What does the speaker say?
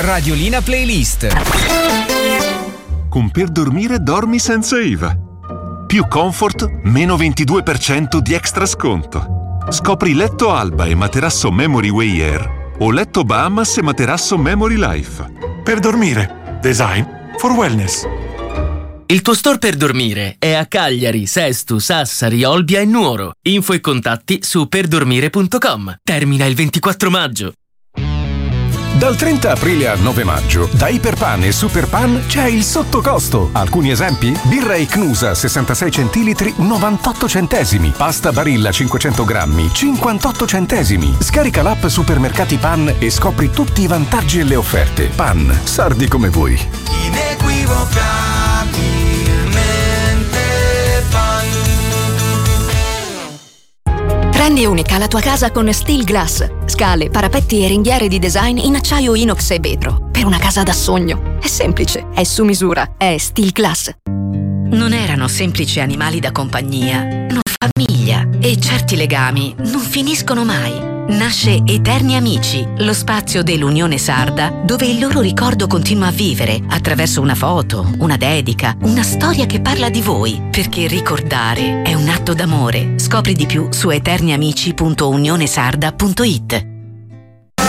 Radiolina Playlist. Con Per dormire dormi senza IVA. Più comfort, meno 22% di extra sconto. Scopri letto Alba e materasso Memory Way Air o letto Bahamas e materasso Memory Life. Per dormire. Design for wellness. Il tuo store per dormire è a Cagliari, Sesto, Sassari, Olbia e Nuoro. Info e contatti su perdormire.com. Termina il 24 maggio. Dal 30 aprile al 9 maggio, da Iperpan e Superpan c'è il sottocosto. Alcuni esempi? Birra Icnusa 66 centilitri 98 centesimi. Pasta Barilla 500 grammi 58 centesimi. Scarica l'app Supermercati Pan e scopri tutti i vantaggi e le offerte. Pan, sardi come voi. Rendi unica la tua casa con Steel Glass. Scale, parapetti e ringhiere di design in acciaio inox e vetro. Per una casa da sogno. È semplice, è su misura, è Steel Glass. Non erano semplici animali da compagnia, non famiglia, e certi legami non finiscono mai. Nasce Eterni Amici, lo spazio dell'Unione Sarda dove il loro ricordo continua a vivere attraverso una foto, una dedica, una storia che parla di voi, perché ricordare è un atto d'amore. Scopri di più su eterniamici.unionesarda.it.